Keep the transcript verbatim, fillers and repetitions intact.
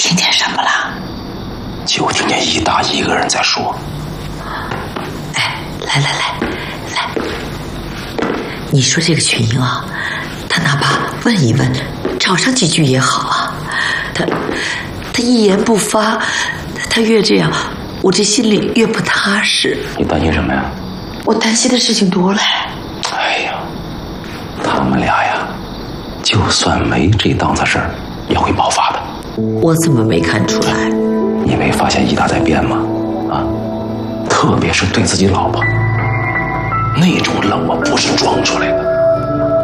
听见什么了？ 就听见一大一个人在说。 哎，来来来来，你说这个群英啊，他哪怕问一问，吵上几句也好啊。他他一言不发，他越这样，我这心里越不踏实。 你担心什么呀？ 我担心的事情多了。 哎呀，他们俩呀，就算没这档子事儿，也会爆发的。 我怎么没看出来？ 你没发现一大在变吗？啊，特别是对自己老婆，那种冷漠不是装出来的。